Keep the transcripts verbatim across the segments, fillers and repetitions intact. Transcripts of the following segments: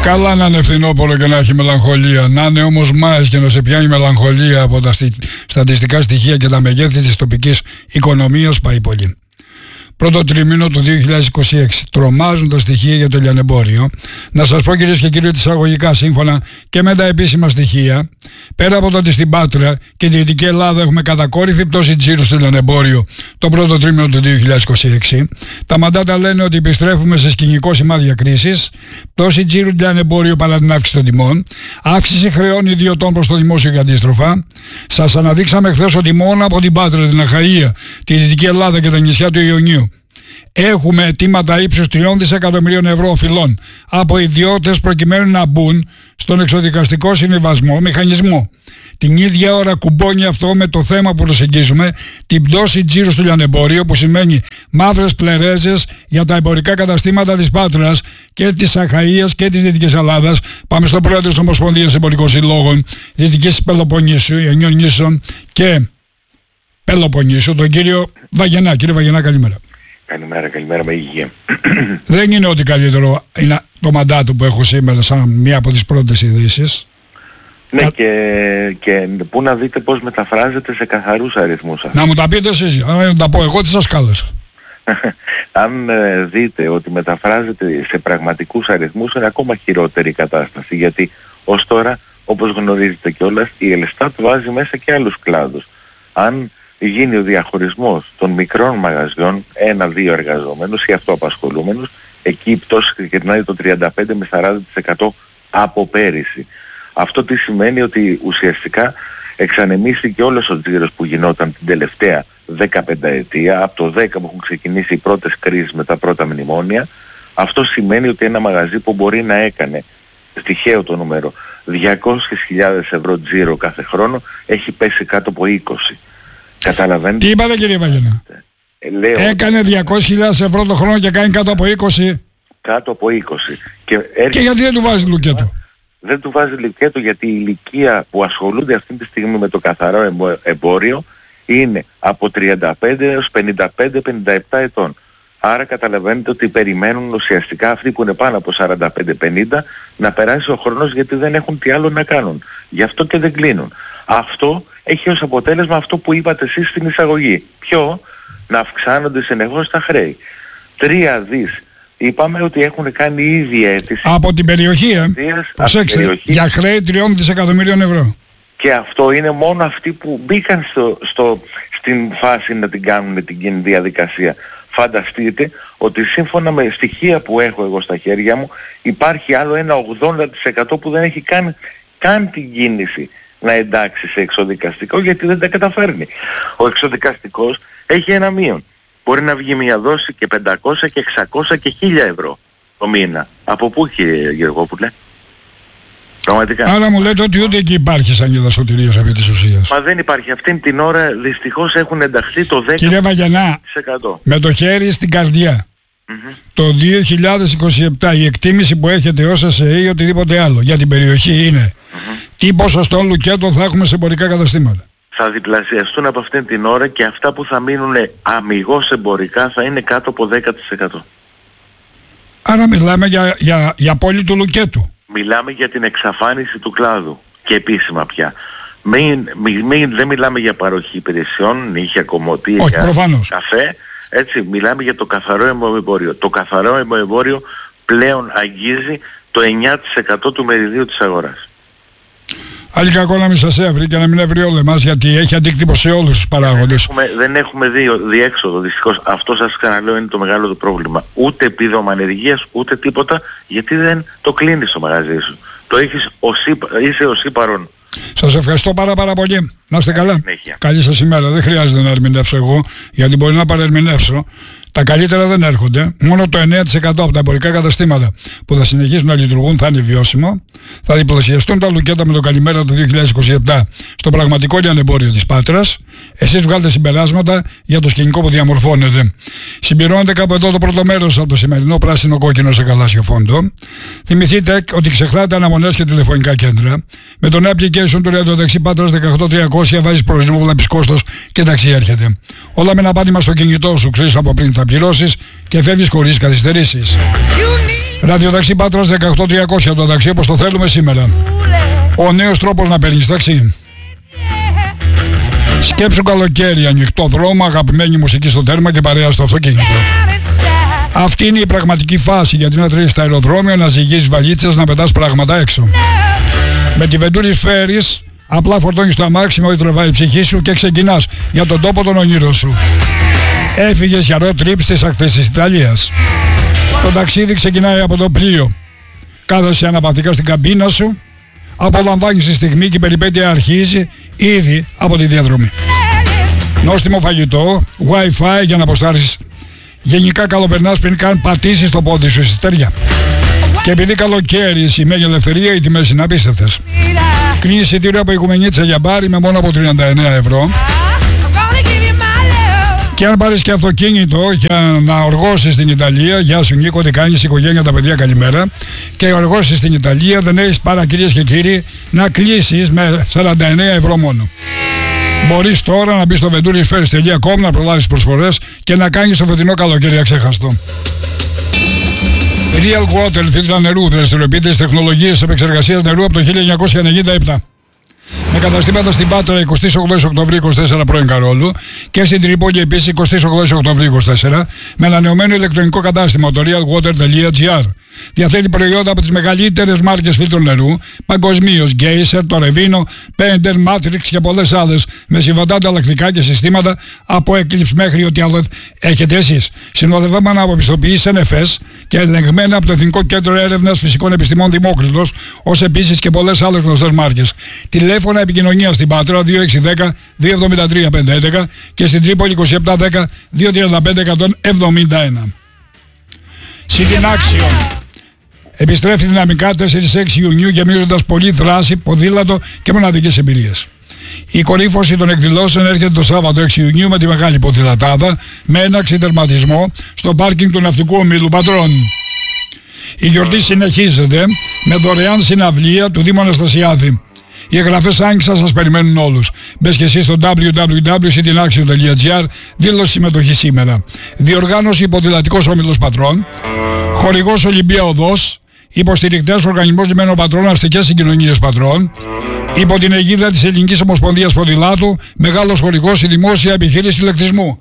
Καλά να είναι φθινόπωρο και να έχει μελαγχολία. Να είναι όμως Μάης και να σε πιάνει μελαγχολία από τα στι... στατιστικά στοιχεία και τα μεγέθη της τοπικής οικονομίας πάει πολύ. Πρώτο τριμήνο του δύο χιλιάδες είκοσι έξι. Τρομάζουν τα στοιχεία για το λιανεμπόριο. Να σας πω, κυρίες και κύριοι, ότι εισαγωγικά σύμφωνα και με τα επίσημα στοιχεία, πέρα από το ότι στην Πάτρα και τη Δυτική Ελλάδα έχουμε κατακόρυφη πτώση τζίρου στο λιανεμπόριο το πρώτο τρίμηνο του δύο χιλιάδες είκοσι έξι, τα μαντάτα λένε ότι επιστρέφουμε σε σκηνικό σημάδια κρίσης, πτώση τζίρου του λιανεμπόριου παρά την αύξηση των τιμών, αύξηση χρεών ιδιωτών προς το δημόσιο και αντίστροφα. Σας αναδείξαμε χθες ότι μόνο από την Πάτρα, την Αχαΐα, τη Δυτική Ελλάδα και τα νησιά του Ιωνίου έχουμε αιτήματα ύψους τριών δισεκατομμυρίων ευρώ οφειλών από ιδιώτες προκειμένου να μπουν στον εξοδικαστικό συμβιβασμό μηχανισμό. Την ίδια ώρα κουμπώνει αυτό με το θέμα που προσεγγίζουμε, την πτώση τζίρου στο λιανεμπόριο, που σημαίνει μαύρες πλερέζες για τα εμπορικά καταστήματα της Πάτρας και της Αχαΐας και της Δυτικής Ελλάδας. Πάμε στον πρόεδρο της Ομοσπονδίας Εμπορικών Συλλόγων Δυτικής Πελοποννήσου, Ιωνίων Νήσων και Πελοποννήσου, τον κύριο Βαγενά. Κύριε Βαγενά, καλημέρα. Καλημέρα, καλημέρα, με υγεία. Δεν είναι ότι καλύτερο είναι το μαντάτο που έχω σήμερα σαν μία από τις πρώτες ειδήσεις. Ναι, Α... και, και πού να δείτε πώς μεταφράζεται σε καθαρούς αριθμούς. Να μου τα πείτε εσείς, να τα πω εγώ, τι σας κάλεσα. Αν ε, δείτε ότι μεταφράζεται σε πραγματικούς αριθμούς, είναι ακόμα χειρότερη η κατάσταση, γιατί ως τώρα, όπως γνωρίζετε κιόλας, η Ελστάτ βάζει μέσα και άλλους κλάδους. Αν γίνει ο διαχωρισμός των μικρών μαγαζιών, ένα-δύο εργαζόμενους ή αυτοαπασχολούμενους, εκεί η πτώση ξεκινάει το τριάντα πέντε με σαράντα τοις εκατό από πέρυσι. Αυτό τι σημαίνει? Ότι ουσιαστικά εξανεμίστηκε όλος ο τζίρος που γινόταν την τελευταία δεκαπενταετία, από το δέκα που έχουν ξεκινήσει οι πρώτες κρίσεις με τα πρώτα μνημόνια. Αυτό σημαίνει ότι ένα μαγαζί που μπορεί να έκανε, στοιχαίο το νούμερο, διακόσιες χιλιάδες ευρώ τζίρο κάθε χρόνο, έχει πέσει κάτω από είκοσι. Καταλαβαίνετε. Τι είπατε, κύριε Βαγενά? Λέω, έκανε διακόσιες χιλιάδες ευρώ το χρόνο και κάνει κάτω από είκοσι. Κάτω από είκοσι. Και, έρχεται... και γιατί δεν του βάζει λουκέτο? Δεν του βάζει λουκέτο γιατί η ηλικία που ασχολούνται αυτή τη στιγμή με το καθαρό εμπόριο είναι από τριάντα πέντε έως πενήντα πέντε πενήντα επτά ετών. Άρα καταλαβαίνετε ότι περιμένουν ουσιαστικά αυτοί που είναι πάνω από σαράντα πέντε πενήντα να περάσει ο χρόνος, γιατί δεν έχουν τι άλλο να κάνουν. Γι' αυτό και δεν κλείνουν. Αυτό έχει ως αποτέλεσμα αυτό που είπατε εσείς στην εισαγωγή. Ποιο? Να αυξάνονται συνεχώς τα χρέη. Τρία δις είπαμε ότι έχουν κάνει ήδη αίτηση. Από την περιοχή, ε. Προσέξτε, για χρέη τριών δισεκατομμυρίων ευρώ. Και αυτό είναι μόνο αυτοί που μπήκαν στο, στο, στην φάση να την κάνουν την διαδικασία. Φανταστείτε ότι σύμφωνα με στοιχεία που έχω εγώ στα χέρια μου, υπάρχει άλλο ένα ογδόντα τοις εκατό που δεν έχει καν, καν την κίνηση να εντάξει σε εξοδικαστικό, γιατί δεν τα καταφέρνει. Ο εξοδικαστικός έχει ένα μείον. Μπορεί να βγει μια δόση και πεντακόσια και εξακόσια και χίλια ευρώ το μήνα. Από πού, κύριε Γεωργόπουλε? Πραγματικά. Άρα μου λέτε ότι ούτε εκεί υπάρχει σαγίδα σωτηρίας επί της ουσίας. Μα δεν υπάρχει. Αυτήν την ώρα δυστυχώς έχουν ενταχθεί το δέκα τοις εκατό. Κύριε Βαγενά, με το χέρι στην καρδιά. Mm-hmm. Το δύο χιλιάδες είκοσι επτά η εκτίμηση που έχετε ως ΕΣΕΗ ή οτιδήποτε άλλο για την περιοχή είναι mm-hmm. τι ποσοστό λουκέτο θα έχουμε σε εμπορικά καταστήματα? Θα διπλασιαστούν από αυτήν την ώρα και αυτά που θα μείνουν αμιγώς εμπορικά θα είναι κάτω από δέκα τοις εκατό. Άρα μιλάμε για, για, για πόλη του λουκέτου. Μιλάμε για την εξαφάνιση του κλάδου και επίσημα πια. Μην, μην, μην, δεν μιλάμε για παροχή υπηρεσιών, νύχια, κομμωτή, καφέ. Έτσι, μιλάμε για το καθαρό εμπόριο. Το καθαρό εμπόριο πλέον αγγίζει το εννιά τοις εκατό του μεριδίου της αγοράς. Άλλη κακό να μην σας έβρει και να μην έβρει όλο εμάς, γιατί έχει αντίκτυπο σε όλους τους παράγοντες. Δεν έχουμε, δεν έχουμε δει διέξοδο, δυστυχώς. Αυτό σας ξαναλέω είναι το μεγάλο το πρόβλημα. Ούτε επίδομα ανεργίας, ούτε τίποτα, γιατί δεν το κλείνεις το μαγαζί σου. Το έχεις ως, είσαι ως ύπαρον. Σας ευχαριστώ πάρα πάρα πολύ. Να είστε καλά. Συνέχεια. Καλή σας ημέρα. Δεν χρειάζεται να ερμηνεύσω εγώ, γιατί μπορεί να παρερμηνεύσω. Τα καλύτερα δεν έρχονται. Μόνο το εννέα τοις εκατό από τα εμπορικά καταστήματα που θα συνεχίσουν να λειτουργούν θα είναι βιώσιμο. Θα διπλασιαστούν τα λουκέτα με το καλημέρα του δύο χιλιάδες είκοσι επτά στο πραγματικό λιανεμπόριο της Πάτρας. Εσείς βγάλετε συμπεράσματα για το σκηνικό που διαμορφώνεται. Συμπληρώνεται κάπου εδώ το πρώτο μέρος από το σημερινό πράσινο κόκκινο σε γαλάζιο φόντο. Θυμηθείτε ότι ξεχνάτε αναμονές και τηλεφωνικά κέντρα. Με το application του Ρέντο Πάτρας δεκαοκτώ τριακόσια βάζεις προορισμό, βλέπεις κόστος και ταξί έρχεται. Όλα με ένα πάτημα στο κινητό σου, ξέρεις από πριν θα πληρώσεις και φεύγεις χωρίς καθυστερήσεις. Ραδιοταξί Πάτρας δεκαοκτώ τριακόσια, το ταξί όπως το θέλουμε σήμερα. Ο νέος τρόπος να παίρνεις ταξί. Σκέψου καλοκαίρι, ανοιχτό δρόμο, αγαπημένη μουσική στο τέρμα και παρέα στο αυτοκίνητο. Αυτή είναι η πραγματική φάση, γιατί να τρέχεις στα αεροδρόμια, να ζυγίζεις βαλίτσες, να πετάς πράγματα έξω. Με τη Venturi Ferries απλά φορτώνεις το αμάξι με ό,τι τρεβάει η ψυχή σου και ξεκινάς για τον τόπο των ονείρων σου. Έφυγες για road trip στις ακτές της Ιταλίας. Το ταξίδι ξεκινάει από το πλοίο. Κάθεσαι αναπαυτικά στην καμπίνα σου, απολαμβάνεις τη στιγμή και η περιπέτεια αρχίζει ήδη από τη διαδρομή. Νόστιμο φαγητό, Wi-Fi για να αποστάρεις. Γενικά καλοπερνάς πριν καν πατήσεις το πόδι σου στη στεριά. Και επειδή καλοκαίρι σημαίνει ελευθερία, οι τιμές είναι απίστευτες. Κλείνει εισιτήριο από Οικουμενίτσα για μπάρι με μόνο από τριάντα εννέα ευρώ. Και αν πάρεις και αυτοκίνητο για να οργώσεις στην Ιταλία, γεια σου Νίκο, τι κάνεις, οικογένεια, τα παιδιά, καλημέρα. Και οργώσεις στην Ιταλία, δεν έχεις παρά, κυρίες και κύριοι, να κλείσεις με σαράντα εννέα ευρώ μόνο. Μπορείς τώρα να μπεις στο venturiferries τελεία com, να προλάβεις προσφορές και να κάνεις το φετινό καλοκαίρι αξέχαστο. Real Water, φίλτρα νερού, δραστηριοποιείται τεχνολογίες επεξεργασίας νερού από το χίλια εννιακόσια ενενήντα επτά. Με καταστήματα στην Πάτρα εικοστή όγδοη Οκτωβρίου είκοσι τέσσερα πρώην Καρόλου και στην Τρίπολη επίσης εικοστή όγδοη Οκτωβρίου είκοσι τέσσερα με ανανεωμένο ηλεκτρονικό κατάστημα, το real water τελεία gr. Διαθέτει προϊόντα από τις μεγαλύτερες μάρκες φίλτρων νερού παγκοσμίως, Geyser, το Revino, Pender, Matrix και πολλές άλλες, με συμβατά ανταλλακτικά και συστήματα από Eclipse μέχρι ό,τι άλλο έχετε εσείς. Συνοδευόμενα από πιστοποιήσεις εν εφ ες και ελεγμένα από το Εθνικό Κέντρο Έρευνας Φυσικών Επιστημών Δημόκριτος, ως επίσης και πολλές άλλες γνωστές μάρκες. Τηλέφωνα επικοινωνία στην Πάτρα δύο έξι ένα μηδέν δύο εβδομήντα τρία πεντακόσια έντεκα και στην Τρίπολη είκοσι επτά δέκα δύο τριάντα πέντε εκατόν εβδομήντα ένα. Συντινάξιο. Επιστρέφει δυναμικά τέσσερις έξι Ιουνίου γεμίζοντας πολλή δράση, ποδήλατο και μοναδικές εμπειρίες. Η κορύφωση των εκδηλώσεων έρχεται το Σάββατο έξι Ιουνίου με τη μεγάλη ποδηλατάδα με έναρξη τερματισμό στο πάρκινγκ του Ναυτικού Ομίλου Πατρών. Η γιορτή συνεχίζεται με δωρεάν συναυλία του Δήμου Αναστασιάδη. Οι εγγραφές άνοιξαν, σας περιμένουν όλους. Μπες και εσύ στο double-u double-u double-u τελεία συντινάξιο τελεία gr, δήλωση συμμετοχή σήμερα. Διοργάνωση Ποδηλατικός Όμιλος Πατρών, χορηγός Ολυμπία Οδός, υποστηρικτές Οργανισμός Λιμένων Πατρών, Αστικές Συγκοινωνίες Πατρών, υπό την αιγίδα της Ελληνικής Ομοσπονδίας Ποδηλάτου, μεγάλος χορηγός η Δημόσια Επιχείρηση Ηλεκτρισμού.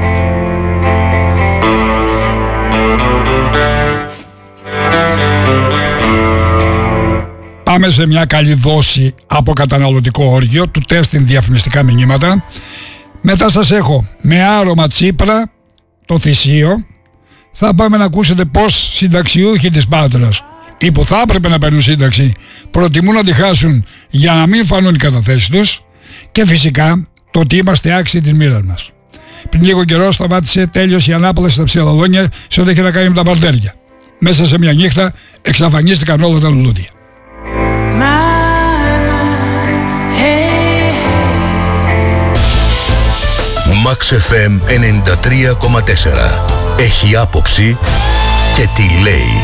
Πάμε σε μια καλή δόση από καταναλωτικό όργιο του τέστην διαφημιστικά μηνύματα. Μετά σας έχω με άρωμα Τσίπρα το Θησίο. Θα πάμε να ακούσετε πως συνταξιούχοι της Πάτρας ή που θα έπρεπε να παίρνουν σύνταξη προτιμούν να τη χάσουν για να μην φανούν οι καταθέσεις τους. Και φυσικά το ότι είμαστε άξιοι της μοίρας μας. Πριν λίγο καιρό σταμάτησε, τέλειωσε η ανάπλαση στα ψιλαδόνια σε ό,τι έχει να κάνει με τα μπαρτέρια. Μέσα σε μια νύχτα εξαφανίστηκαν όλα τα λουλούδια. Max εφ εμ ενενήντα τρία κόμμα τέσσερα. Έχει άποψη και τι λέει.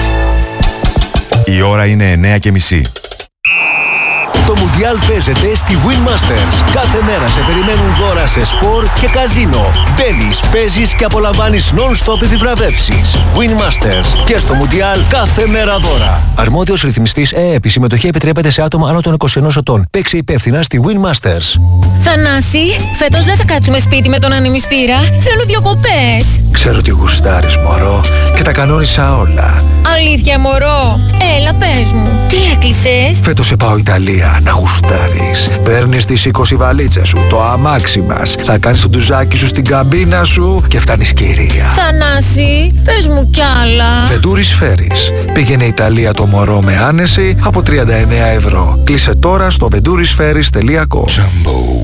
Η ώρα είναι εννιά και μισή. Το Μουντιάλ παίζεται στη Win Masters. Κάθε μέρα σε περιμένουν δώρα σε σπορ και καζίνο. Μπαίνεις, παίζεις και απολαμβάνεις non-stop επιβραβεύσεις. Win Masters. Και στο Μουντιάλ κάθε μέρα δώρα. Αρμόδιος ρυθμιστής ΕΕΠ. Η συμμετοχή επιτρέπεται σε άτομα άνω των είκοσι ενός ετών. Παίξε υπεύθυνα στη Win Masters. Θανάση, φέτος δεν θα κάτσουμε σπίτι με τον ανεμιστήρα. Θέλω διακοπές. Ξέρω τι γουστάρεις, μωρό, και τα κανόνισα όλα. Αλήθεια, μωρό. Έλα, πες μου. Τι έκλεισες? Φέτος σε πάω Ιταλία να γουστάρεις. Παίρνεις τις είκοσι βαλίτσες σου, το αμάξι μας. Θα κάνεις το ντουζάκι σου στην καμπίνα σου και φτάνεις κυρία. Θανάση, πες μου κι άλλα. Venturi Ferries. Πήγαινε Ιταλία το μωρό με άνεση από τριάντα εννέα ευρώ. Κλείσε τώρα στο venturiferries τελεία com.